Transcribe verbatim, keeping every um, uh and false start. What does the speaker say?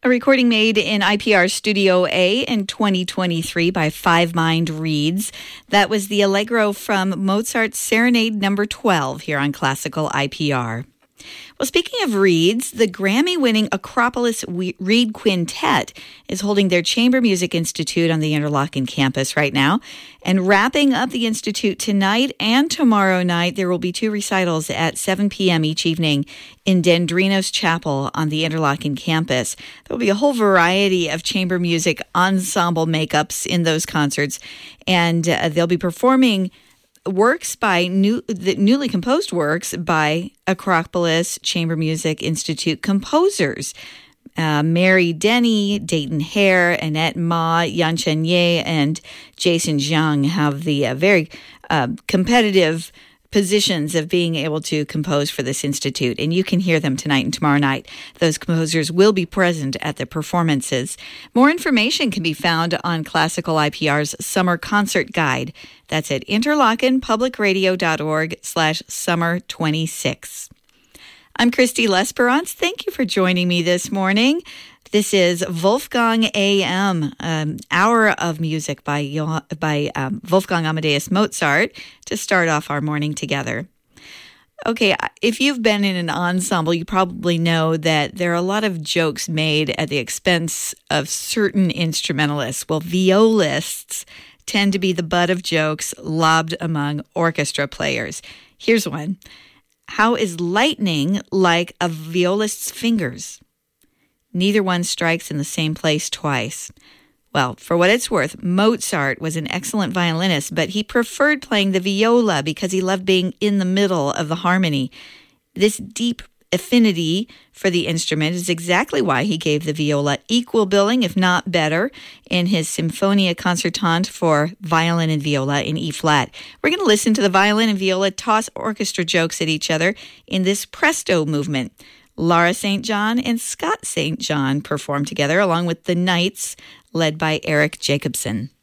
A recording made in I P R Studio A in twenty twenty-three by Five Mind Reeds. That was the Allegro from Mozart's Serenade number twelve here on Classical I P R. Well, speaking of reeds, the Grammy-winning Acropolis Reed Quintet is holding their Chamber Music Institute on the Interlochen campus right now. And wrapping up the Institute tonight and tomorrow night, there will be two recitals at seven p.m. each evening in Dendrinos Chapel on the Interlochen campus. There will be a whole variety of chamber music ensemble makeups in those concerts, and uh, they'll be performing works by new, the newly composed works by Acropolis Chamber Music Institute composers. Uh, Mary Denny, Dayton Hare, Annette Ma, Yan Chen-Ye, and Jason Zhang have the uh, very uh, competitive positions of being able to compose for this institute, and you can hear them tonight and tomorrow night. Those composers will be present at the performances. More information can be found on Classical I P R's Summer Concert Guide. That's at interlochenpublicradio.org slash summer 26. I'm Christy Lesperance. Thank you for joining me this morning. This is Wolfgang A M, um, hour of music by Joh- by um, Wolfgang Amadeus Mozart to start off our morning together. Okay, if you've been in an ensemble, you probably know that there are a lot of jokes made at the expense of certain instrumentalists. Well, violists tend to be the butt of jokes lobbed among orchestra players. Here's one. How is lightning like a violist's fingers? Neither one strikes in the same place twice. Well, for what it's worth, Mozart was an excellent violinist, but he preferred playing the viola because he loved being in the middle of the harmony. This deep affinity for the instrument is exactly why he gave the viola equal billing, if not better, in his Symphonia Concertante for violin and viola in E-flat. We're going to listen to the violin and viola toss orchestra jokes at each other in this presto movement. Lara Saint John and Scott Saint John perform together along with the Knights, led by Eric Jacobson.